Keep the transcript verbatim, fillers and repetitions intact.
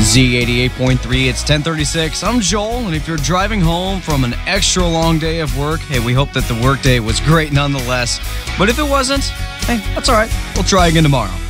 Z eighty-eight point three, it's ten thirty-six. I'm Joel, and if you're driving home from an extra long day of work, hey, we hope that the workday was great nonetheless. But if it wasn't, hey, that's all right. We'll try again tomorrow.